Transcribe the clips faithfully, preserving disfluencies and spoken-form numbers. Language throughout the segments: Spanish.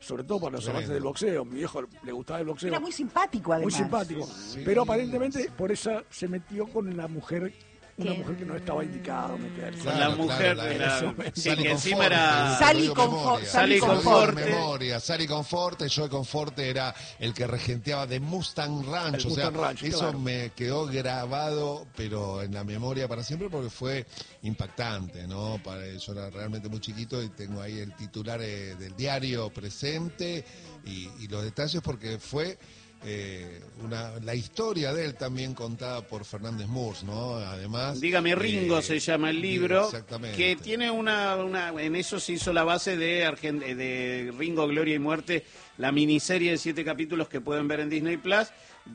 sobre todo para los Tremendo. amantes del boxeo. Mi viejo le gustaba el boxeo. Era muy simpático, además. Muy simpático. Sí. Pero aparentemente por esa se metió con la mujer, una ¿Quién? mujer que no estaba indicada meterse. Claro, la mujer, claro, de la- la- eso, sí, Sally que encima Conforte, era... Sally te lo digo de Confort- memoria. Sally Te lo digo de Conforte. memoria. Sally Conforte, Joe Conforte era el que regenteaba de Mustang Ranch. El o sea, Mustang Ranch, eso claro. me quedó grabado, pero en la memoria para siempre, porque fue impactante, ¿no? Para, yo era realmente muy chiquito y tengo ahí el titular eh, del diario presente y, y los detalles, porque fue... Eh, una, la historia de él también contada por Fernández Murs, ¿no? Además... Dígame Ringo eh, se llama el libro, exactamente. que tiene una, una... En eso se hizo la base de, Argent- de Ringo, Gloria y Muerte, la miniserie de siete capítulos que pueden ver en Disney Plus,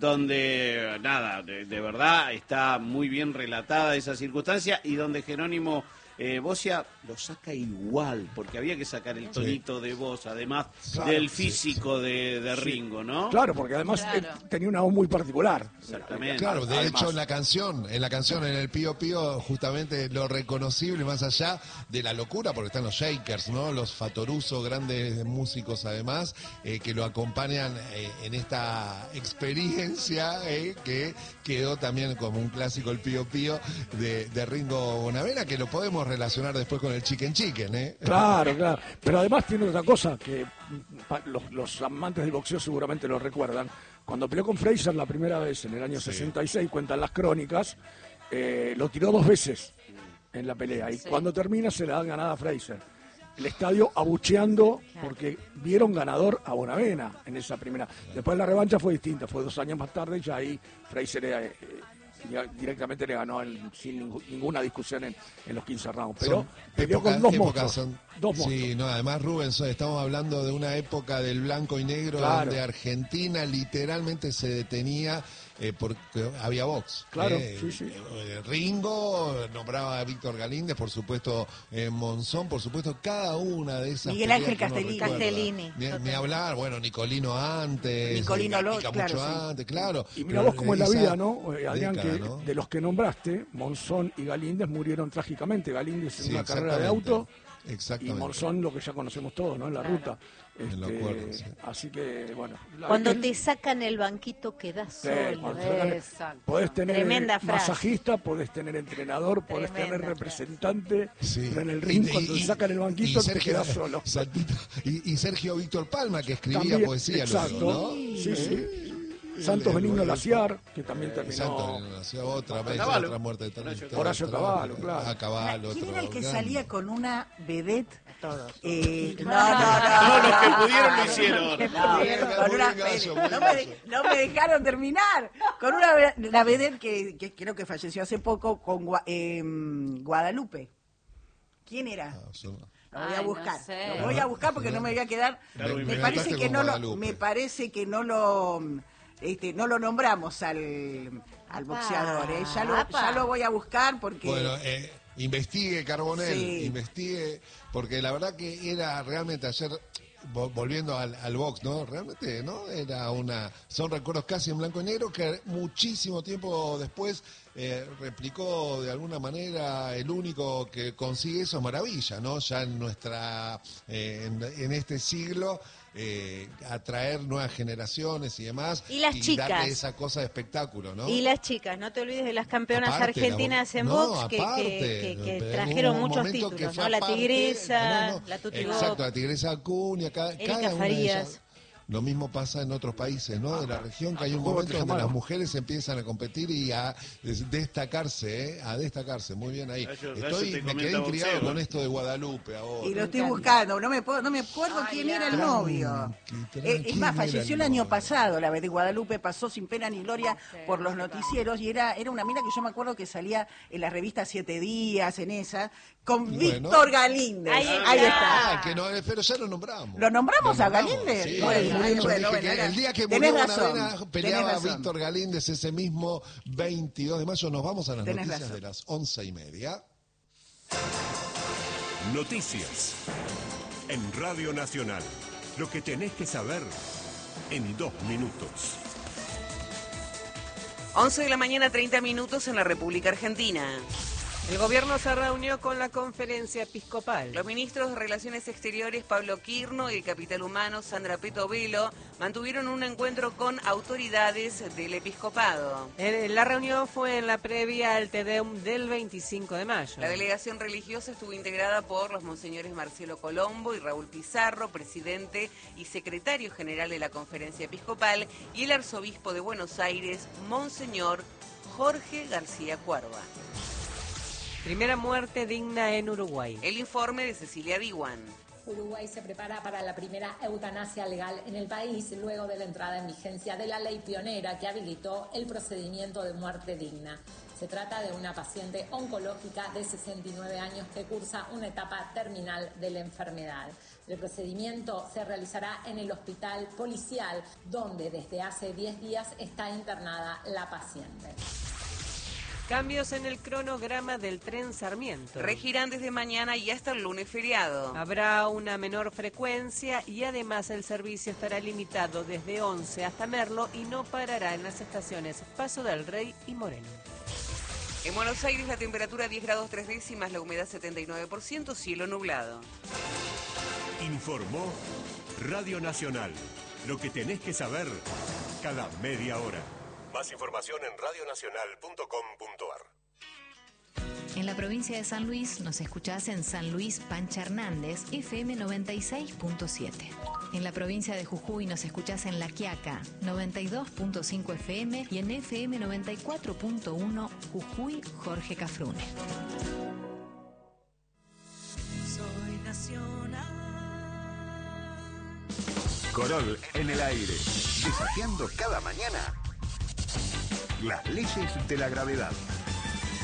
donde, nada, de, de verdad está muy bien relatada esa circunstancia y donde Jerónimo eh, Bocia lo saca igual, porque había que sacar el tonito de voz, además Claro, del sí, físico de, de Ringo, ¿no? Claro, porque además Claro. él tenía una voz muy particular. Exactamente. Claro, de Además. hecho en la canción, en la canción, en el Pío Pío, justamente lo reconocible más allá de la locura, porque están los Shakers, ¿no? Los Fatoruso, grandes músicos además, eh, que lo acompañan eh, en esta experiencia eh, que quedó también como un clásico el Pío Pío de, de Ringo Bonavena, que lo podemos relacionar después con el Chicken Chicken, ¿eh? Claro, claro. Pero además tiene otra cosa que mm, pa- los, los amantes del boxeo seguramente lo recuerdan. Cuando peleó con Frazier la primera vez en el año Sí. sesenta y seis, cuentan las crónicas, eh, lo tiró dos veces en la pelea. Y Sí. cuando termina se la dan ganada a Frazier. El estadio abucheando porque vieron ganador a Bonavena en esa primera. Después la revancha fue distinta, fue dos años más tarde y ya ahí Frazier eh, eh, ya directamente le ganó en- sin ningú- ninguna discusión en, en los quince rounds. Pero Son peleó épocas- con dos épocas monstruos. son- Dos monstruos. Sí, no, además Rubén, so- estamos hablando de una época del blanco y negro Claro. donde Argentina literalmente se detenía eh, porque había box. Claro, eh, sí, sí. eh, Ringo nombraba a Víctor Galíndez, por supuesto eh, Monzón, por supuesto cada una de esas. Miguel peleas Ángel que uno Castellini. recuerda. Castellini, Ni, ni total. hablar, bueno, Nicolino antes, Nicolino eh, Lo- Gatica claro, mucho sí. antes, claro. Y mira Pero vos cómo es la esa vida, ¿no? Eh, Adrián, década, que ¿no? de los que nombraste, Monzón y Galíndez murieron trágicamente. Galíndez en Sí, una carrera de exactamente. auto y Exactamente. Monzón lo que ya conocemos todos, ¿no? En la Claro. ruta. Me lo Este, acuerdo, sí. Así que, bueno. la- Cuando el- te sacan el banquito quedas Sí, solo. cuando te sacan el- Exacto. Podés tener Tremenda frase. masajista, podés tener entrenador, podés Tremenda tener representante, Sí. pero en el ring Y- cuando y- te sacan el banquito y te Sergio- quedás solo. Exactito. Y, y Sergio Víctor Palma, que escribía También, poesía exacto. luego, ¿no? Sí, sí. Eh, Santos el- Benigno el- Laciar, que también terminó. Santos Benigno Laciar, otra vez, Cavallo. otra muerte de Horacio otra- Horacio otra- Cavallo, claro. A Cavallo, ¿Quién otro era el que gran- salía con una vedette? Todos. Eh, no, no, no. Todos los que no, pudieron no, lo hicieron. no, Muy bien, con muy una bien, Gallo, vedette. muy No me, de- bien. no me dejaron terminar. Con una ve- la vedette que, que creo que falleció hace poco con Gua- eh, Guadalupe. ¿Quién era? Ah, yo- Lo voy Ay, a no buscar. sé. Lo voy a buscar porque no me voy a quedar. Claro, me me parece mataste que con no lo, Guadalupe. me parece que no lo, este, no lo nombramos al, al boxeador. ¿eh? Ya lo, Apa. ya lo voy a buscar porque. Bueno, eh, investigue, Carbonell, Sí. investigue, porque la verdad que era realmente ayer, vo- volviendo al, al box, ¿no? Realmente, ¿no? Era una, son recuerdos casi en blanco y negro que muchísimo tiempo después eh, replicó de alguna manera el único que consigue eso es Maravilla, ¿no? Ya en nuestra, eh, en, en este siglo, eh, atraer nuevas generaciones y demás. Y las chicas. darle esa cosa de espectáculo, ¿no? Y las chicas, no te olvides de las campeonas Aparte, argentinas la- en no, box que, aparte, que- que- que pero trajeron hubo un muchos momento que títulos, fue ¿no? La aparte, Tigresa, no, no, la Tuti exacto, Bob. la Tigresa Acuña, cada, Erika cada una de Farías. ellas. Lo mismo pasa en otros países, ¿no? De la región, que hay un Juego momento donde Tejamaro. las mujeres empiezan a competir y a des- destacarse, ¿eh? A destacarse. Muy bien ahí. Gallo- Gallo Estoy, te me comenta quedé intrigado boxeo, con ¿eh? esto de Guadalupe ahora. Y lo estoy encanta. buscando, no me puedo, no me acuerdo Ay, quién era el tranqui, novio. tranqui, Eh, es más, ¿quién falleció era el el año novio? pasado, la de Guadalupe pasó sin pena ni gloria Sí, por los sí, noticieros y era, era una mina que yo me acuerdo que salía en la revista Siete Días, en esa, con Bueno. Víctor Galíndez. Ahí Ahí está. está. Ah, que no, pero ya lo nombramos. ¿Lo nombramos Lo a Galíndez? Sí, Bueno, yo bueno, dije bueno, que bueno, el día que tenés murió razón, Bonavena peleaba tenés razón. Víctor Galíndez ese mismo veintidós de mayo. Nos vamos a las Tenés noticias razón. de las once y media. Noticias. En Radio Nacional. Lo que tenés que saber en dos minutos. once de la mañana, treinta minutos en la República Argentina. El gobierno se reunió con la conferencia episcopal. Los ministros de Relaciones Exteriores Pablo Quirno y el capital humano Sandra Petovelo mantuvieron un encuentro con autoridades del episcopado. El- la reunión fue en la previa al Te Deum del veinticinco de mayo. La delegación religiosa estuvo integrada por los monseñores Marcelo Colombo y Raúl Pizarro, presidente y secretario general de la conferencia episcopal, y el arzobispo de Buenos Aires, monseñor Jorge García Cuerva. Primera muerte digna en Uruguay. El informe de Cecilia Diwan. Uruguay se prepara para la primera eutanasia legal en el país luego de la entrada en vigencia de la ley pionera que habilitó el procedimiento de muerte digna. Se trata de una paciente oncológica de sesenta y nueve años que cursa una etapa terminal de la enfermedad. El procedimiento se realizará en el hospital policial, donde desde hace diez días está internada la paciente. Cambios en el cronograma del tren Sarmiento. Regirán desde mañana y hasta el lunes feriado. Habrá una menor frecuencia y además el servicio estará limitado desde once hasta Merlo y no parará en las estaciones Paso del Rey y Moreno. En Buenos Aires la temperatura diez grados tres décimas, la humedad setenta y nueve por ciento, cielo nublado. Informó Radio Nacional. Lo que tenés que saber cada media hora. Más información en radionacional punto com punto ar. En la provincia de San Luis nos escuchás en San Luis Pancha Hernández, F M noventa y seis punto siete. En la provincia de Jujuy nos escuchás en La Quiaca, noventa y dos punto cinco F M y en F M noventa y cuatro punto uno Jujuy Jorge Cafrune. Soy nacional. Corol en el aire, desafiando cada mañana las leyes de la gravedad.